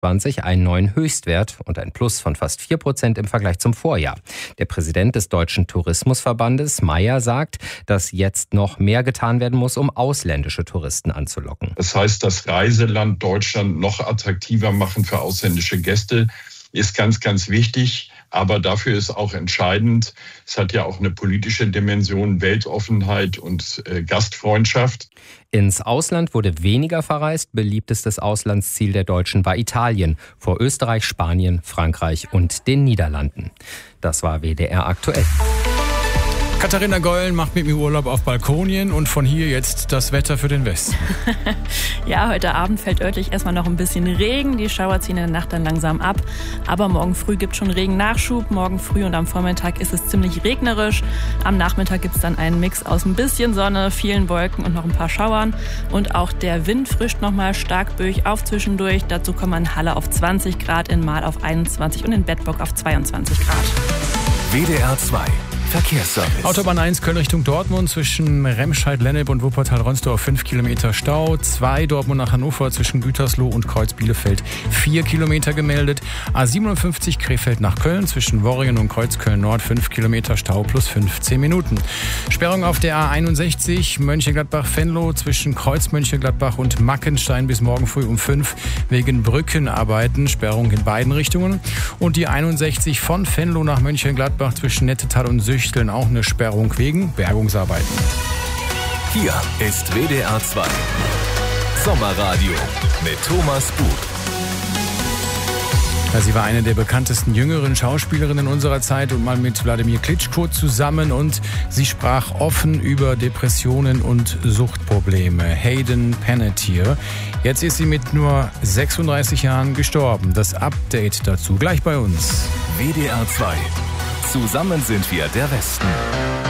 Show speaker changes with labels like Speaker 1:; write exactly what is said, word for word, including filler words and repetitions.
Speaker 1: zwanzig einen neuen Höchstwert und ein Plus von fast vier Prozent im Vergleich zum Vorjahr. Der Präsident des Deutschen Tourismusverbandes, Meyer, sagt, dass jetzt noch mehr getan werden muss, um ausländische Touristen anzulocken.
Speaker 2: Das heißt, das Reiseland Deutschland noch attraktiver machen für ausländische Gäste ist ganz, ganz wichtig. Aber dafür ist auch entscheidend, es hat ja auch eine politische Dimension, Weltoffenheit und äh, Gastfreundschaft.
Speaker 1: Ins Ausland wurde weniger verreist. Beliebtestes Auslandsziel der Deutschen war Italien, vor Österreich, Spanien, Frankreich und den Niederlanden. Das war W D R aktuell.
Speaker 3: Katharina Goll macht mit mir Urlaub auf Balkonien und von hier jetzt das Wetter für den Westen.
Speaker 4: Ja, heute Abend fällt örtlich erstmal noch ein bisschen Regen. Die Schauer ziehen in der Nacht dann langsam ab. Aber morgen früh gibt es schon Regennachschub. Morgen früh und am Vormittag ist es ziemlich regnerisch. Am Nachmittag gibt es dann einen Mix aus ein bisschen Sonne, vielen Wolken und noch ein paar Schauern. Und auch der Wind frischt nochmal stark böig auf zwischendurch. Dazu kommen in Halle auf zwanzig Grad, in Mahl auf einundzwanzig und in Bedburg auf zweiundzwanzig Grad.
Speaker 5: W D R zwei Verkehrsservice.
Speaker 3: Autobahn eins Köln Richtung Dortmund zwischen Remscheid-Lennep und Wuppertal-Ronsdorf fünf Kilometer Stau. zwei Dortmund nach Hannover zwischen Gütersloh und Kreuz-Bielefeld vier Kilometer gemeldet. A siebenundfünfzig Krefeld nach Köln zwischen Worringen und Kreuzköln-Nord fünf Kilometer Stau plus fünfzehn Minuten. Sperrung auf der A einundsechzig Mönchengladbach-Venlo zwischen Kreuz-Mönchengladbach und Mackenstein bis morgen früh um fünf wegen Brückenarbeiten. Sperrung in beiden Richtungen. Und die einundsechzig von Venlo nach Mönchengladbach zwischen Nettetal und Süchteln auch eine Sperrung wegen Bergungsarbeiten.
Speaker 5: Hier ist W D R zwei Sommerradio mit Thomas Buch.
Speaker 3: Ja, sie war eine der bekanntesten jüngeren Schauspielerinnen unserer Zeit und mal mit Wladimir Klitschko zusammen und sie sprach offen über Depressionen und Suchtprobleme. Hayden Panettiere. Jetzt ist sie mit nur sechsunddreißig Jahren gestorben. Das Update dazu gleich bei uns.
Speaker 5: W D R zwei. Zusammen sind wir der Westen.